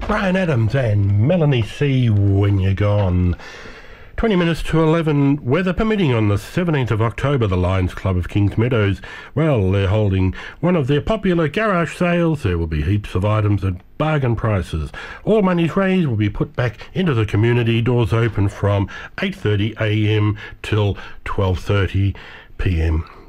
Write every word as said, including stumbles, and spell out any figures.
Brian Adams and Melanie C. When You're Gone. twenty minutes to eleven, weather permitting, on the seventeenth of October, the Lions Club of Kings Meadows, well, they're holding one of their popular garage sales. There will be heaps of items at bargain prices. All monies raised will be put back into the community. Doors open from eight thirty a m till twelve thirty p m